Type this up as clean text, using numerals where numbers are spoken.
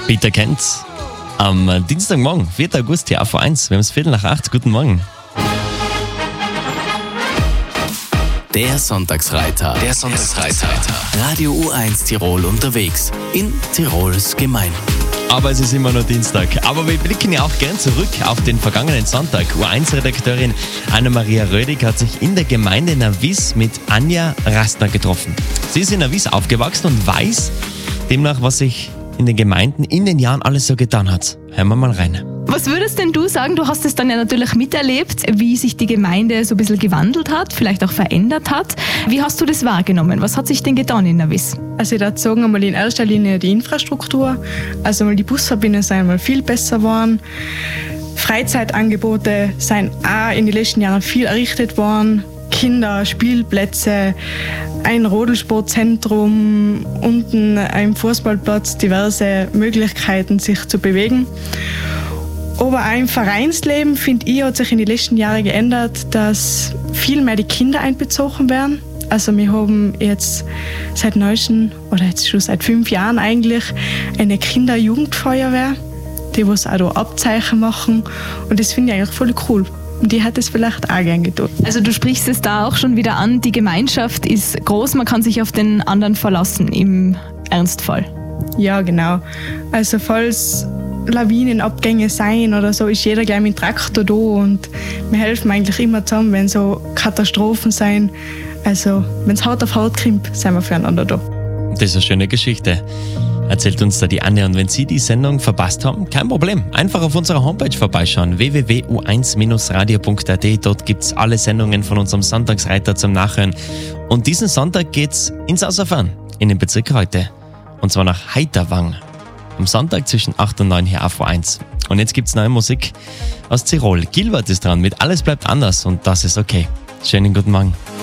Peter Kenz. Am Dienstagmorgen, 4. August, hier AV1. Wir haben es 7:45. Guten Morgen. Der Sonntagsreiter. Radio U1 Tirol unterwegs. In Tirols Gemeinden. Aber es ist immer nur Dienstag. Aber wir blicken ja auch gern zurück auf den vergangenen Sonntag. U1-Redakteurin Anna-Maria Rödig hat sich in der Gemeinde Navis mit Anja Rastner getroffen. Sie ist in Navis aufgewachsen und weiß demnach, was sich in den Gemeinden in den Jahren alles so getan hat. Hören wir mal rein. Was würdest denn du sagen? Du hast es dann ja natürlich miterlebt, wie sich die Gemeinde so ein bisschen gewandelt hat, vielleicht auch verändert hat. Wie hast du das wahrgenommen? Was hat sich denn getan in Navis? Also ich würde sagen, einmal in erster Linie die Infrastruktur. Also mal die Busverbindungen sind einmal viel besser geworden. Freizeitangebote sind auch in den letzten Jahren viel errichtet worden. Kinder, Spielplätze, ein Rodelsportzentrum, unten ein Fußballplatz, diverse Möglichkeiten, sich zu bewegen. Aber auch im Vereinsleben, finde ich, hat sich in den letzten Jahren geändert, dass viel mehr die Kinder einbezogen werden. Also wir haben jetzt seit neuestem, oder jetzt schon seit 5 Jahren eigentlich, eine Kinder-Jugendfeuerwehr, die was auch da Abzeichen machen. Und das finde ich eigentlich voll cool. Und die hat es vielleicht auch gern getan. Also du sprichst es da auch schon wieder an, die Gemeinschaft ist groß, man kann sich auf den anderen verlassen im Ernstfall. Ja, genau. Also falls Lawinenabgänge sein oder so, ist jeder gleich mit dem Traktor da und wir helfen eigentlich immer zusammen, wenn so Katastrophen sein. Also wenn es hart auf hart kommt, sind wir füreinander da. Das ist eine schöne Geschichte. Erzählt uns da die Anne. Und wenn Sie die Sendung verpasst haben, kein Problem. Einfach auf unserer Homepage vorbeischauen. www.u1-radio.at. Dort gibt es alle Sendungen von unserem Sonntagsreiter zum Nachhören. Und diesen Sonntag geht's ins Außerfahren, in den Bezirk Reute. Und zwar nach Heiterwang. Am Sonntag zwischen 8 und 9 hier AV1. Und jetzt gibt's neue Musik aus Tirol. Gilbert ist dran mit Alles bleibt anders und das ist okay. Schönen guten Morgen.